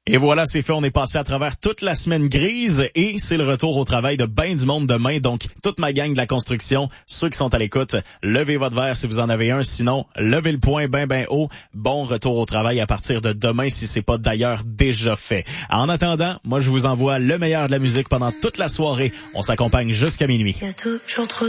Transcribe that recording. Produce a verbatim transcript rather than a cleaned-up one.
Et voilà, c'est fait, on est passé à travers toute la semaine grise et c'est le retour au travail de ben du monde demain. Donc, toute ma gang de la construction, ceux qui sont à l'écoute, levez votre verre si vous en avez un. Sinon, levez le poing ben ben haut. Bon retour au travail à partir de demain si c'est pas d'ailleurs déjà fait. En attendant, moi je vous envoie le meilleur de la musique pendant toute la soirée. On s'accompagne jusqu'à minuit. Il y a toujours trop